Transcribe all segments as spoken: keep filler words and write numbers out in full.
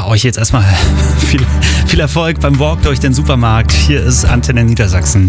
Ja, euch jetzt erstmal viel, viel Erfolg beim Walk durch den Supermarkt. Hier ist Antenne Niedersachsen.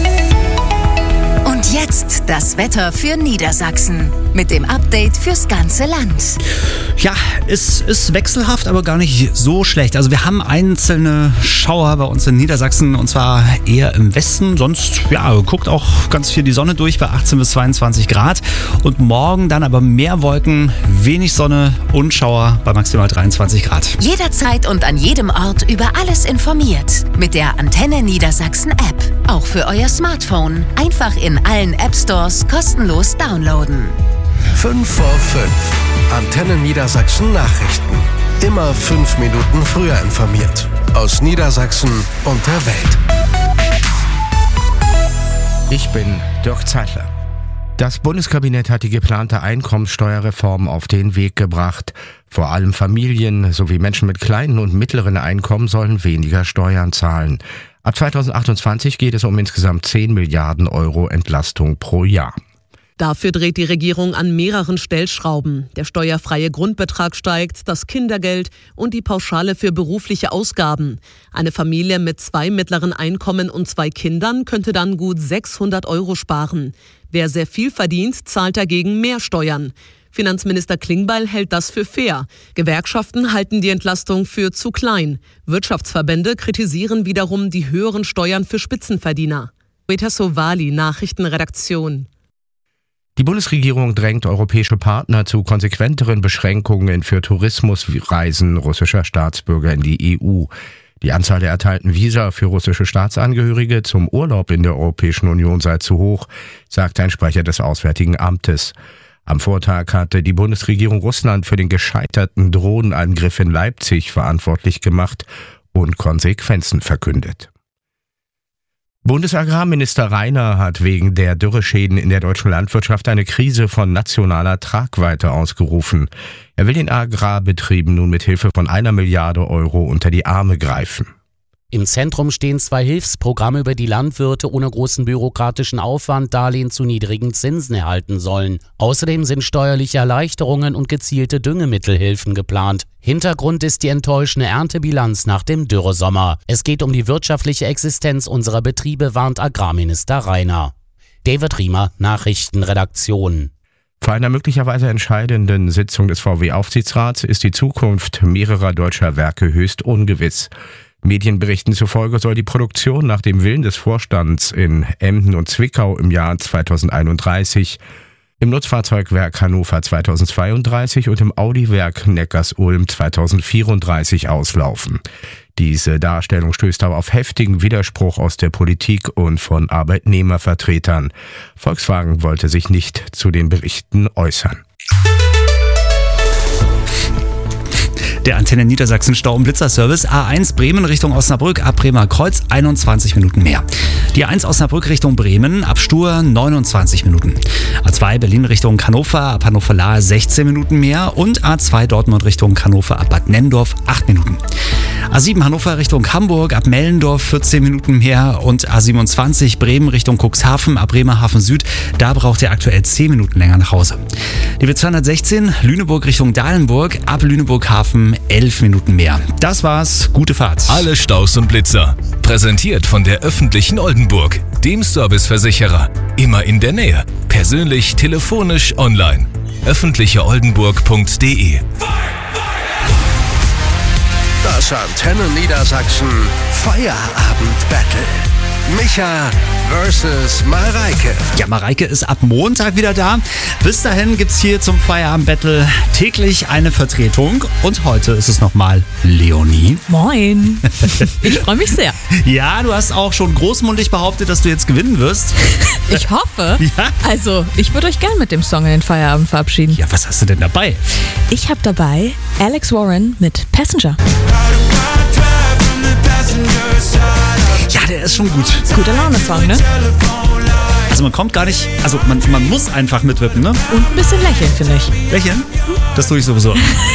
Und jetzt das Wetter für Niedersachsen mit dem Update fürs ganze Land. Ja, es ist wechselhaft, aber gar nicht so schlecht. Also wir haben einzelne Schauer bei uns in Niedersachsen und zwar eher im Westen. Sonst, ja, guckt auch ganz viel die Sonne durch bei achtzehn bis zweiundzwanzig Grad. Und morgen dann aber mehr Wolken, wenig Sonne und Schauer bei maximal dreiundzwanzig Grad. Jederzeit und an jedem Ort über alles informiert. Mit der Antenne Niedersachsen App. Auch für euer Smartphone. Einfach in allen App Stores kostenlos downloaden. fünf vor fünf. Antenne Niedersachsen Nachrichten. Immer fünf Minuten früher informiert. Aus Niedersachsen und der Welt. Ich bin Dirk Zeitler. Das Bundeskabinett hat die geplante Einkommenssteuerreform auf den Weg gebracht. Vor allem Familien sowie Menschen mit kleinen und mittleren Einkommen sollen weniger Steuern zahlen. Ab zweitausendachtundzwanzig geht es um insgesamt zehn Milliarden Euro Entlastung pro Jahr. Dafür dreht die Regierung an mehreren Stellschrauben. Der steuerfreie Grundbetrag steigt, das Kindergeld und die Pauschale für berufliche Ausgaben. Eine Familie mit zwei mittleren Einkommen und zwei Kindern könnte dann gut sechshundert Euro sparen. Wer sehr viel verdient, zahlt dagegen mehr Steuern. Finanzminister Klingbeil hält das für fair. Gewerkschaften halten die Entlastung für zu klein. Wirtschaftsverbände kritisieren wiederum die höheren Steuern für Spitzenverdiener. Rita Sovali, Nachrichtenredaktion. Die Bundesregierung drängt europäische Partner zu konsequenteren Beschränkungen für Tourismusreisen russischer Staatsbürger in die E U. Die Anzahl der erteilten Visa für russische Staatsangehörige zum Urlaub in der Europäischen Union sei zu hoch, sagt ein Sprecher des Auswärtigen Amtes. Am Vortag hatte die Bundesregierung Russland für den gescheiterten Drohnenangriff in Leipzig verantwortlich gemacht und Konsequenzen verkündet. Bundesagrarminister Rainer hat wegen der Dürreschäden in der deutschen Landwirtschaft eine Krise von nationaler Tragweite ausgerufen. Er will den Agrarbetrieben nun mit Hilfe von einer Milliarde Euro unter die Arme greifen. Im Zentrum stehen zwei Hilfsprogramme, über die Landwirte ohne großen bürokratischen Aufwand Darlehen zu niedrigen Zinsen erhalten sollen. Außerdem sind steuerliche Erleichterungen und gezielte Düngemittelhilfen geplant. Hintergrund ist die enttäuschende Erntebilanz nach dem Dürresommer. Es geht um die wirtschaftliche Existenz unserer Betriebe, warnt Agrarminister Rainer. David Riemer, Nachrichtenredaktion. Vor einer möglicherweise entscheidenden Sitzung des V W-Aufsichtsrats ist die Zukunft mehrerer deutscher Werke höchst ungewiss. Medienberichten zufolge soll die Produktion nach dem Willen des Vorstands in Emden und Zwickau im Jahr zweitausendeinunddreißig, im Nutzfahrzeugwerk Hannover zweitausendzweiunddreißig und im Audi-Werk Neckarsulm zweitausendvierunddreißig auslaufen. Diese Darstellung stößt aber auf heftigen Widerspruch aus der Politik und von Arbeitnehmervertretern. Volkswagen wollte sich nicht zu den Berichten äußern. Der Antenne Niedersachsen Stau- und Blitzerservice. A eins Bremen Richtung Osnabrück ab Bremer Kreuz einundzwanzig Minuten mehr. Die A eins Osnabrück Richtung Bremen ab Stur neunundzwanzig Minuten. A zwei Berlin Richtung Hannover ab Hannover-Lahr sechzehn Minuten mehr und A zwei Dortmund Richtung Hannover ab Bad Nennendorf acht Minuten. A sieben Hannover Richtung Hamburg ab Mellendorf vierzehn Minuten mehr und A siebenundzwanzig Bremen Richtung Cuxhaven ab Bremerhaven Süd. Da braucht ihr aktuell zehn Minuten länger nach Hause. Die B zweihundertsechzehn Lüneburg Richtung Dahlenburg ab Lüneburg-Hafen elf Minuten mehr. Das war's. Gute Fahrt. Alle Staus und Blitzer. Präsentiert von der öffentlichen Oldenburg, dem Serviceversicherer. Immer in der Nähe. Persönlich, telefonisch, online. öffentliche oldenburg punkt de. Das Antenne Niedersachsen Feierabend-Battle. Micha versus Mareike. Ja, Mareike ist ab Montag wieder da. Bis dahin gibt's hier zum Feierabend-Battle täglich eine Vertretung. Und heute ist es nochmal Leonie. Moin. Ich freue mich sehr. Ja, du hast auch schon großmundig behauptet, dass du jetzt gewinnen wirst. Ich hoffe. Ja. Also, ich würde euch gern mit dem Song in den Feierabend verabschieden. Ja, was hast du denn dabei? Ich habe dabei Alex Warren mit Passenger. Ja, der ist schon gut. Guter Laune-Song, ne? Also man kommt gar nicht, also man, man muss einfach mitwippen, ne? Und ein bisschen lächeln, finde ich. Lächeln? Das tue ich sowieso.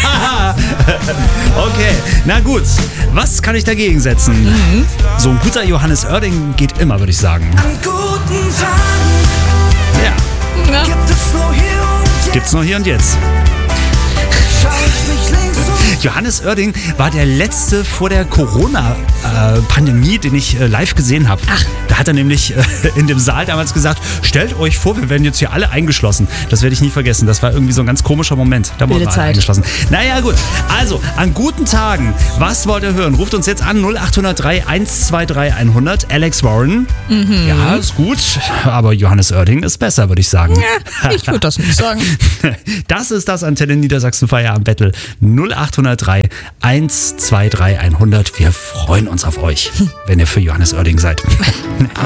Okay, na gut. Was kann ich dagegen setzen? Mhm. So ein guter Johannes Oerding geht immer, würde ich sagen. An guten Tagen ja. Ja. gibt es nur hier und jetzt. Gibt's nur hier und jetzt. Johannes Oerding war der letzte vor der Corona-Pandemie, den ich äh, live gesehen habe. Ach. Da hat er nämlich äh, in dem Saal damals gesagt, stellt euch vor, wir werden jetzt hier alle eingeschlossen. Das werde ich nie vergessen. Das war irgendwie so ein ganz komischer Moment. Da wurden wir alle eingeschlossen. Naja, gut. Also, an guten Tagen, was wollt ihr hören? Ruft uns jetzt an null acht null drei eins zwei drei hundert. Alex Warren. Mhm. Ja, ist gut. Aber Johannes Oerding ist besser, würde ich sagen. Ja, ich würde das nicht sagen. Das ist das Antenne Niedersachsen Feierabend-Battle. null acht null drei eins zwei drei hundert. Wir freuen uns auf euch, wenn ihr für Johannes Oerding seid.